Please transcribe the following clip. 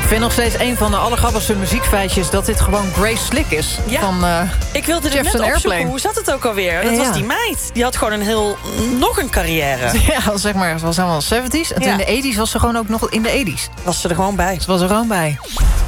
Ik vind nog steeds een van de allergrappigste muziekfeitjes... dat dit gewoon Grace Slick is. Ja, van ik wilde dit net Jefferson opzoeken. Airplane. Hoe zat het ook alweer? Dat was die meid. Die had gewoon nog een carrière. Ja, zeg maar, het was helemaal 70's. En toen in de 80's was ze gewoon ook nog in de 80's. Was ze er gewoon bij. Ze was er gewoon bij.